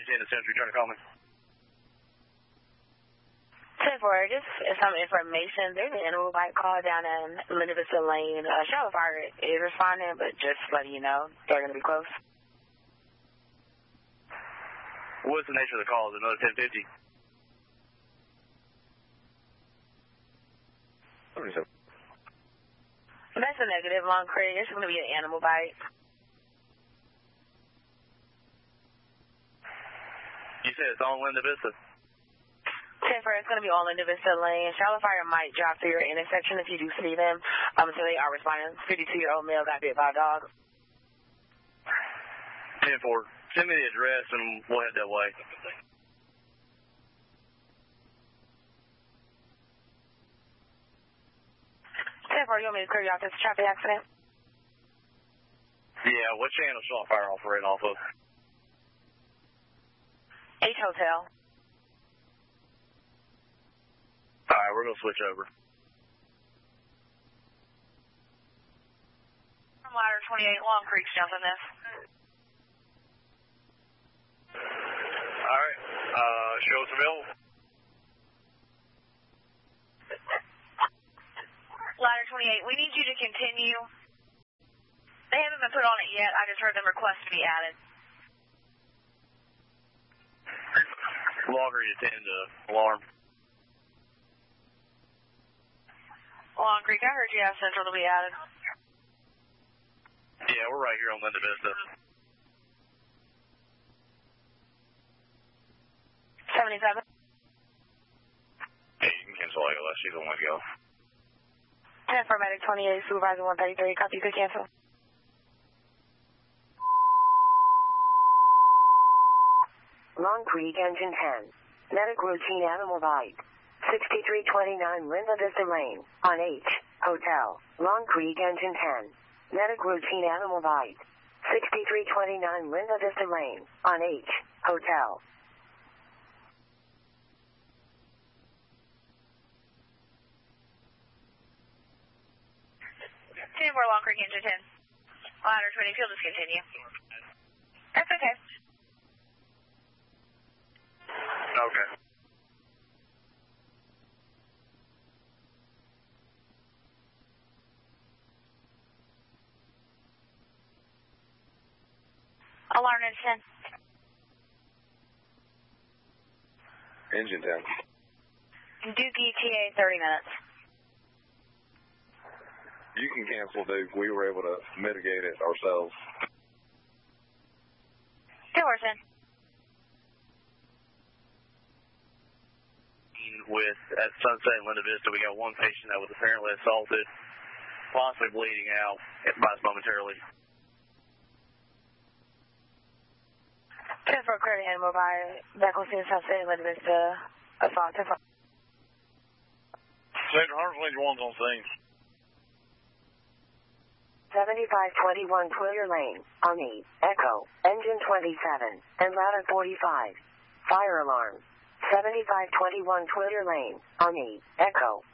10 to Century, trying to call me. 10-4, just some information. There's an animal bite call down in Linda Vista Lane. Charlotte Fire is responding, but just letting you know, they're going to be close. What's the nature of the call? Is it another 1050? That's a negative, Long Creek. It's going to be an animal bite. You said it's on Linda Vista? 10-4, it's going to be on Linda Vista Lane. Charlotte Fire might drop through your intersection if you do see them. So they are responding. 52-year-old male got bit by a dog. 10-4, send me the address and we'll head that way. You want me to clear you off this traffic accident? Yeah, what channel shall I fire operating off of? H Hotel. Alright, we're going to switch over. Ladder 28, Long Creek's jumping this. Alright, show us available. Ladder 28, we need you to continue. They haven't been put on it yet. I just heard them request to be added. Logger, you attend to alarm. Long Creek, I heard you ask Central to be added. Yeah, we're right here on Linda Vista. 77. Hey, you can cancel ALS. She's the one to go. 10 for Medic 28, Supervisor 133. Copy, you could cancel. Long Creek, Engine 10. Medic routine animal bite. 6329 Linda Vista Lane, on H Hotel. Long Creek, Engine 10. Medic routine animal bite. 6329 Linda Vista Lane, on H Hotel. 10-4 Long Creek, Engine 10. Ladder 20, you'll just continue. That's okay. Okay. Alarm Engine 10. Engine 10. Duke ETA 30 minutes. You can cancel, Duke. We were able to mitigate it ourselves. 10. With at Sunset and Linda Vista, we got one patient that was apparently assaulted, possibly bleeding out. Advised momentarily. 10 for clear to animal by Beckles in Sunset and Linda Vista. Assault. 10 for. Sector 121's on scene. 7521 Quillier Lane, on the Echo, Engine 27, and Ladder 45. Fire alarm. 7521 Quillier Lane, on the Echo,